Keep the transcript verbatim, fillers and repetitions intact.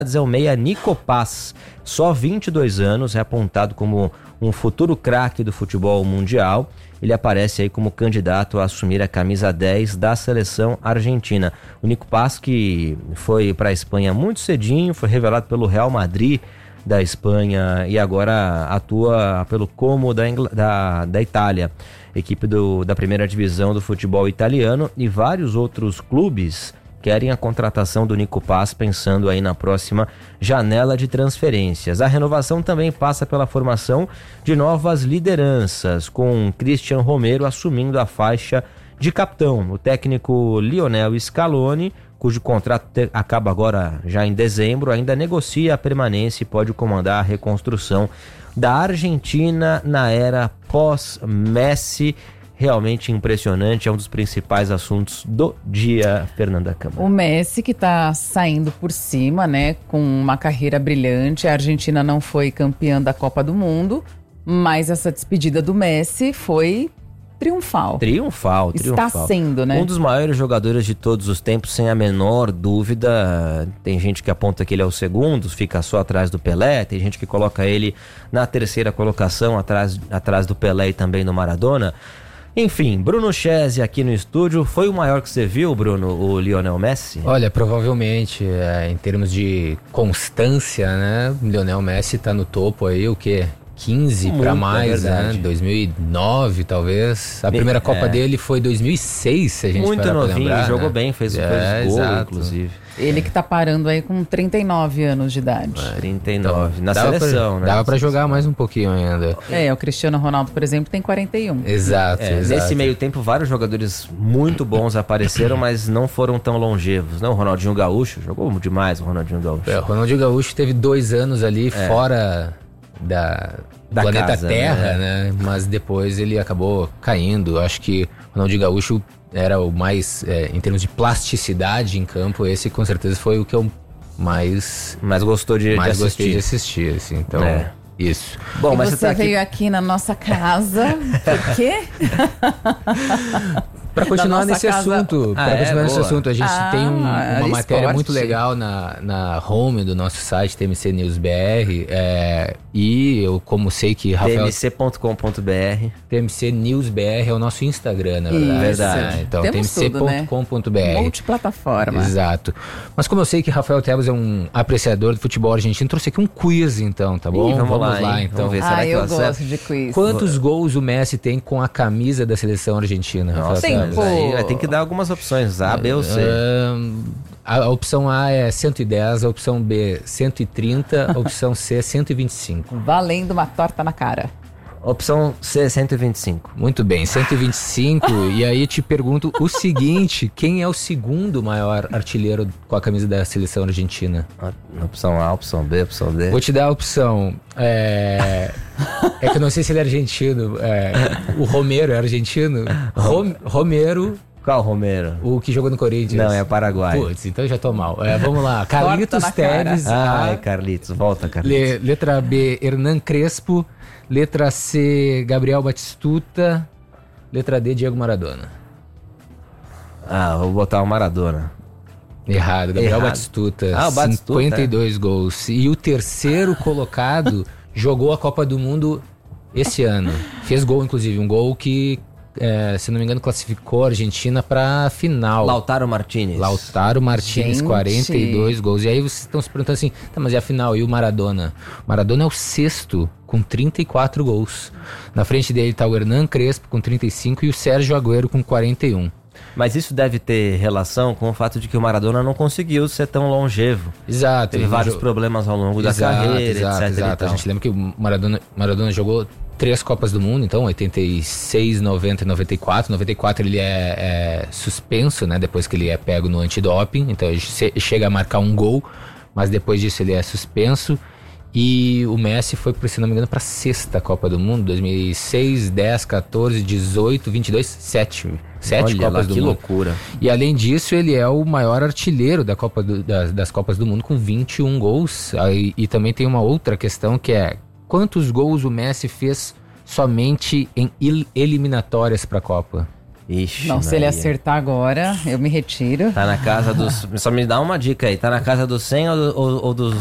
é o meia Nico Paz, só vinte e dois anos, é apontado como um futuro craque do futebol mundial. Ele aparece aí como candidato a assumir a camisa dez da seleção argentina. O Nico Paz, que foi para a Espanha muito cedinho, foi revelado pelo Real Madrid da Espanha e agora atua pelo Como da, Ingl... da, da Itália, equipe do, da primeira divisão do futebol italiano, e vários outros clubes querem a contratação do Nico Paz, pensando aí na próxima janela de transferências. A renovação também passa pela formação de novas lideranças, com Cristian Romero assumindo a faixa de capitão. O técnico Lionel Scaloni, cujo contrato te- acaba agora já em dezembro, ainda negocia a permanência e pode comandar a reconstrução da Argentina na era pós-Messi. Realmente impressionante, é um dos principais assuntos do dia, Fernanda Câmara. O Messi que tá saindo por cima, né, com uma carreira brilhante. A Argentina não foi campeã da Copa do Mundo, mas essa despedida do Messi foi triunfal. Triunfal, triunfal. Está sendo, né? Um dos maiores jogadores de todos os tempos, sem a menor dúvida. Tem gente que aponta que ele é o segundo, fica só atrás do Pelé. Tem gente que coloca ele na terceira colocação, atrás, atrás do Pelé e também do Maradona. Enfim, Bruno Chese aqui no estúdio. Foi o maior que você viu, Bruno, o Lionel Messi? Olha, provavelmente, é, em termos de constância, né? Lionel Messi tá no topo aí, o quê? quinze para mais, é né? dois mil e nove, talvez. A primeira é. Copa dele foi dois mil e seis, se a gente Muito parar pra novinho, lembrar, jogou né? bem, fez, é, fez gol, exato. inclusive. Ele que tá parando aí com trinta e nove anos de idade. É, trinta e nove, Então, na dava seleção, pra, né? Dava pra jogar mais um pouquinho ainda. É, o Cristiano Ronaldo, por exemplo, tem quarenta e um. Exato, É, exato. nesse meio tempo, vários jogadores muito bons apareceram, mas não foram tão longevos, né? O Ronaldinho Gaúcho, jogou demais o Ronaldinho Gaúcho. É, o Ronaldinho Gaúcho teve dois anos ali É. fora da, do Da planeta casa, Terra, né? né? Mas depois ele acabou caindo. Acho que o Ronaldinho Gaúcho era o mais, é, em termos de plasticidade em campo, esse com certeza foi o que eu mais, Mas gostou de, mais de gostei de assistir. assistir, assim. Então, É. isso. Bom, E mas você, você tá aqui... veio aqui na nossa casa, por quê? Para continuar nossa nesse casa- assunto, Ah, para é? continuar nesse Boa. assunto, a gente Ah, tem um- uma esporte. matéria muito legal na, na home do nosso site, T M C News B R, é, e eu, como sei que Rafael... T M C ponto com ponto B R. T M C News B R é o nosso Instagram, na verdade. Isso. Verdade. É, então, Temos T M C tudo, né? ponto com ponto B R. Multiplataforma. Exato. Mas como eu sei que Rafael Tebas é um apreciador do futebol argentino, trouxe aqui um quiz, então, tá bom? Ih, vamos lá, hein? então. Vamos ver. Será Ah, que eu eu acerto? gosto de quiz. Quantos gols o Messi tem com a camisa da seleção argentina, Rafael Nossa, Tebas? Cinco. aí vai ter que dar algumas opções, A, B ou C. Ahn, a, a opção A é cento e dez, a opção B cento e trinta, a opção C cento e vinte e cinco. Valendo uma torta na cara. Opção C, cento e vinte e cinco. Muito bem, cento e vinte e cinco. E aí te pergunto o seguinte: quem é o segundo maior artilheiro com a camisa da seleção argentina? Opção A, opção B, opção D. Vou te dar a opção. É, é que eu não sei se ele é argentino. É, o Romero é argentino? Rom... Romero, Qual, Romero? o que jogou no Corinthians. Não, é Paraguai. Putz, então já tô mal. É, vamos lá. Carlitos na cara. Tevez. Ai, A. Carlitos, volta, Carlitos. Le- letra B, Hernan Crespo. Letra C, Gabriel Batistuta. Letra D, Diego Maradona. Ah, vou botar o Maradona. Errado, Gabriel Errado. Batistuta. Ah, o Batistuta, cinquenta e dois gols. E o terceiro colocado jogou a Copa do Mundo esse ano. Fez gol, inclusive. Um gol que, é, se não me engano, classificou a Argentina pra final. Lautaro Martinez. Lautaro Martinez, Gente. quarenta e dois gols. E aí vocês estão se perguntando assim, tá, mas e a final? E o Maradona? O Maradona é o sexto, com trinta e quatro gols. Na frente dele tá o Hernan Crespo, com trinta e cinco, e o Sérgio Agüero, com quarenta e um. Mas isso deve ter relação com o fato de que o Maradona não conseguiu ser tão longevo. Exato. Teve ele vários jo- problemas ao longo Exato, da carreira, exato, etcétera. exato. e tal. A gente lembra que o Maradona, Maradona jogou três Copas do Mundo, então oitenta e seis, noventa e noventa e quatro. noventa e quatro ele é, é suspenso, né? Depois que ele é pego no antidoping, então ele che- chega a marcar um gol, mas depois disso ele é suspenso. E o Messi foi, se não me engano, para a sexta Copa do Mundo, dois mil e seis, dez, quatorze, dezoito, vinte e dois, sete. Sete Olha Copas lá, do que Mundo. loucura. E além disso, ele é o maior artilheiro da Copa do- das, das Copas do Mundo, com vinte e um gols. Aí, e também tem uma outra questão que é: quantos gols o Messi fez somente em il- eliminatórias para a Copa? Ixi, Não, se ele Maria. acertar agora, eu me retiro. Tá na casa dos... Só me dá uma dica aí. Tá na casa dos cem ou, ou, ou dos